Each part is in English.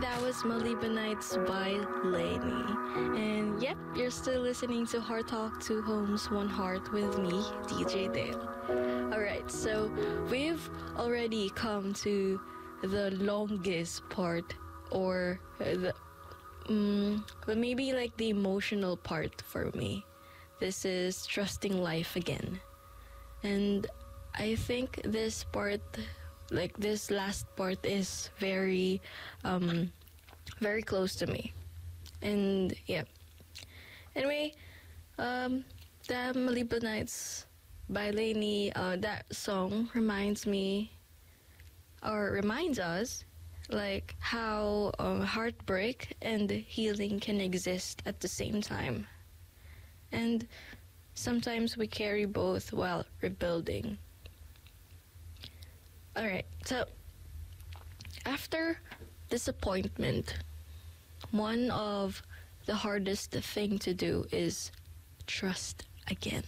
that was Malibanites by Lainey. And yep, you're still listening to Heart Talk, Two Homes, One Heart with me, DJ Dale. Alright, so we've already come to the longest part, or maybe like the emotional part for me. This is trusting life again. And I think this part, like this last part, is very very close to me. And yeah, anyway, the Malibu Nights by Lainey, that song reminds me, or reminds us, like how heartbreak and healing can exist at the same time, and sometimes we carry both while rebuilding. All right, so after disappointment, one of the hardest thing to do is trust again.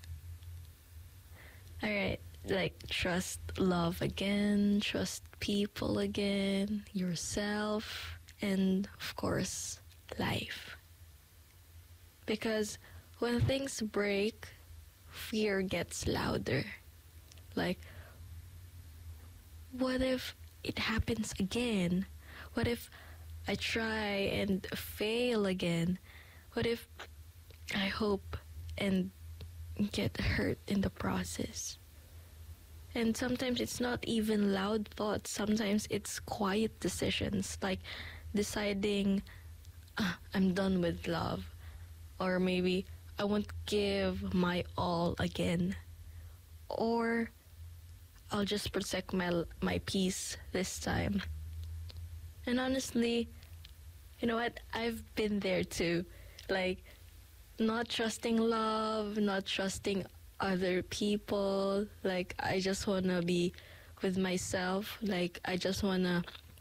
All right, like trust love again, trust people again, yourself, and of course, life. Because when things break, fear gets louder. Like, what if it happens again? What if I try and fail again? What if I hope and get hurt in the process? And sometimes it's not even loud thoughts. Sometimes it's quiet decisions, like deciding, I'm done with love. Or maybe I won't give my all again. Or I'll just protect my peace this time. And honestly, you know what? I've been there too. Like, not trusting love, not trusting other people. Like, I just want to be with myself. Like, I just want to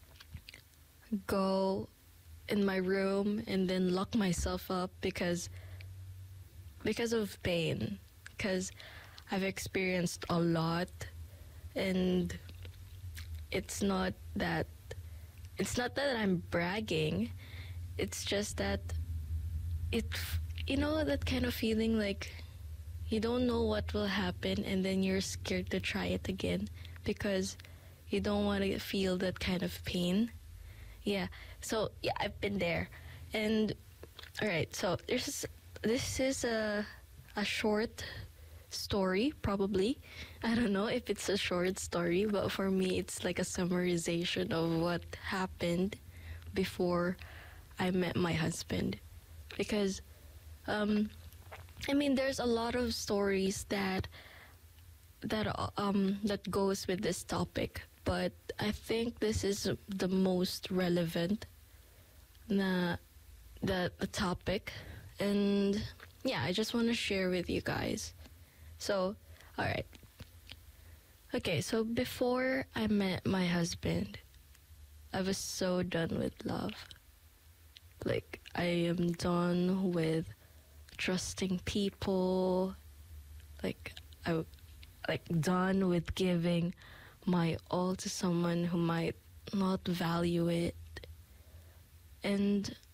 go in my room and then lock myself up because of pain. Because I've experienced a lot, and it's not that I'm bragging. It's just that you know that kind of feeling, like you don't know what will happen, and then you're scared to try it again because you don't want to feel that kind of pain. Yeah. So yeah, I've been there. And all right, so this is a short story, probably. I don't know if it's a short story, but for me it's like a summarization of what happened before I met my husband. Because I mean, there's a lot of stories that goes with this topic, but I think this is the most relevant the topic. And yeah, I just want to share with you guys. So, all right. Okay, so before I met my husband, I was so done with love. Like, I am done with trusting people. Like, done with giving my all to someone who might not value it. And